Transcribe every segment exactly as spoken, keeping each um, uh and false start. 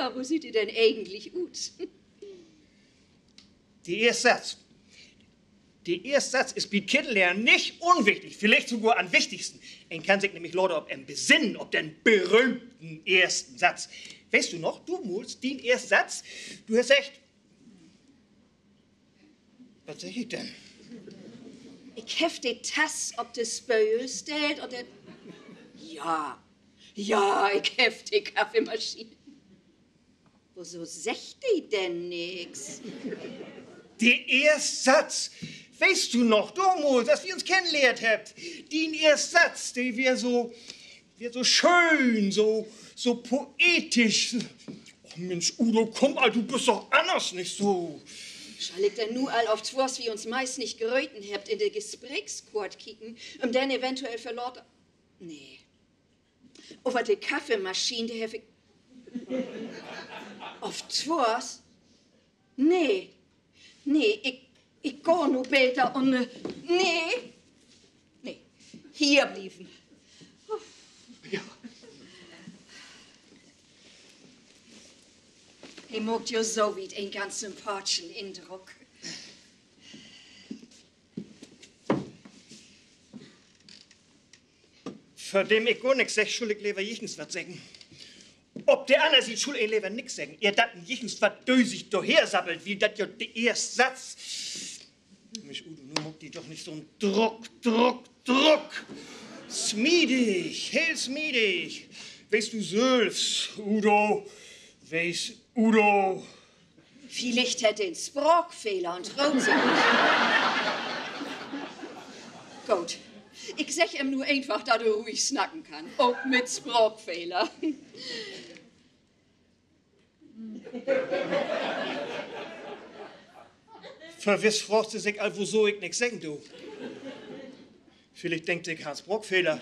Ja, wo sieht ihr denn eigentlich aus? Der erste Satz. Der erste Satz ist bei Kennenlernen nicht unwichtig, vielleicht sogar am wichtigsten. Er kann sich nämlich Leute ob em besinnen, ob den berühmten ersten Satz. Weißt du noch, du musst den ersten Satz, du hast echt... Was sag ich denn? Ich hef die Tass ob das Spül stellt oder... Ja, ja, ich hef die Kaffeemaschine. Wieso sagt die denn nix? Der erste Satz. Weißt du noch, damals, dass wir uns kennengelernt habt, den ersten Satz, der wär so, wär so schön, so, so poetisch. Oh Mensch, Udo, komm mal, du bist doch anders nicht so. Schall ich denn nur all auf was wir uns meist nicht geröten habt in der Gesprächskurt kicken, um dann eventuell verlor... Nee. Over die Kaffeemaschine, der hef ich... Auf was? Nee. Nee, ich... Ich geh nur später und... Äh, nee. Nee. Hier blieben. Oh. Ja. Ich mogt jo so wie ein ganz sympathischen Eindruck. Für dem ich gar nix sag, schuld ich lieber jichens was sagen. Ob der andere sieht, schuld ich lieber nix sagen. Ihr dat jichens was dösig daher sabbelt, wie dat jo der erste Satz. Mich, Udo, nun muck die doch nicht so ein Druck, Druck, Druck. Smiedig, hell smiedig. Weißt du selbst, Udo, weißt Udo. Vielleicht hätte ein Sprachfehler und traut sich nicht. Gut. Ich sag ihm nur einfach, dass du ruhig snacken kann. Auch mit Sprachfehler. Verwiss fragst du sich, also so ich nix sagen, du. Vielleicht denkt ich, Hans Brockfehler.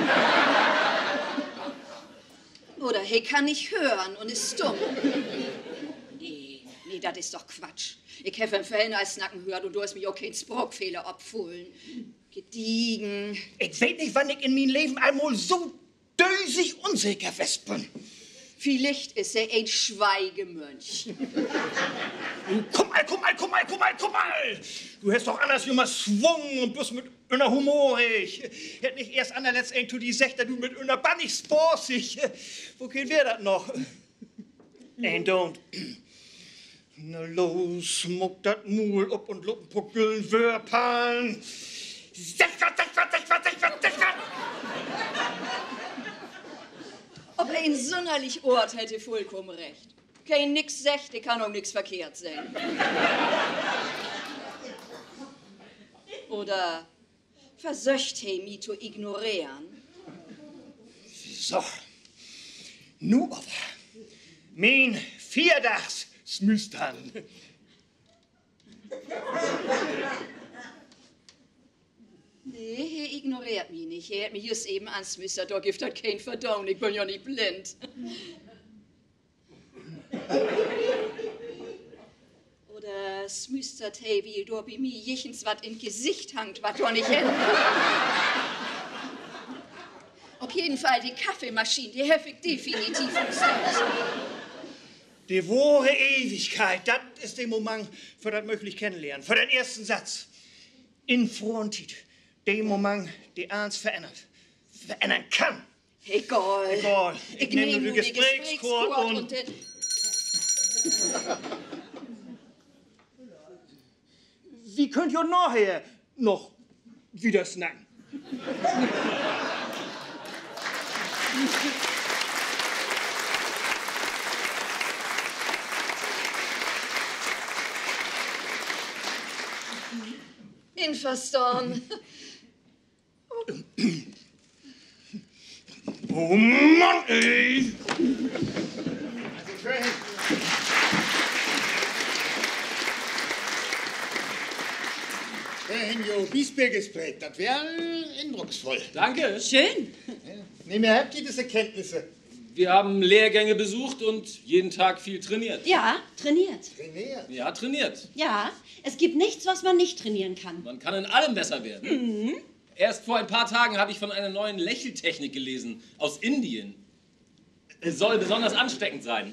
Oder he kann nicht hören und ist dumm. Nee, nee, das ist doch Quatsch. Ich habe im Fällen als Snacken gehört und du hast mich auch keinen Sprachfehler abfohlen. Gediegen. Ich weiß nicht, wann ich in meinem Leben einmal so dösig unsicher fest bin. Vielleicht ist er ein Schweigemönch. Komm mal, komm mal, komm mal, komm mal, komm mal! Du hast doch anders immer Schwung und bist mit einer humorig. Hätt nicht erst an der letzten Ein, die sagt, du mit einer bannig sporsig. Wo geht wir das noch? And don't. Na los, muck dat Mul ob und Luppenpuckeln, Wörpalen. Sechwart, sechwart, sechwart, sechwart, sechwart! Ob er ein sonderlich Ort hätte vollkommen recht. Kein nix sagt, der kann auch nix verkehrt sein. Oder versöcht he mich zu ignorieren? So, nu aber. Mein Vierdags smüstern. Nee, er ignoriert mich nicht. Er hat mich just eben ansmüstert, da gibt er kein Verdauen, ich bin ja nicht blind. Oder smüstert he, wie du bei mir jichens wat in Gesicht hangt, wat du nicht hin. Auf jeden Fall die Kaffeemaschine, die hef ich definitiv umsonst. Die wahre Ewigkeit, das ist der Moment für das möglich kennenlernen, für den ersten Satz. In Frontit, der Moment, der eins verändert, verändern kann. Egal. Egal. Ich, ich nehme nur die Gesprächskurt und... und den... Wie könnt ihr nachher noch wieder snacken? Einverstanden. Oh Mann, ey! Herr Jo, Biesbergespräch, das wäre eindrucksvoll. Danke. Schön. Ja. Nehmen wir habt ihr diese Kenntnisse? Wir haben Lehrgänge besucht und jeden Tag viel trainiert. Ja, trainiert. Trainiert. Ja, trainiert. Ja, es gibt nichts, was man nicht trainieren kann. Man kann in allem besser werden. Mhm. Erst vor ein paar Tagen habe ich von einer neuen Lächeltechnik gelesen, aus Indien. Es soll besonders ansteckend sein.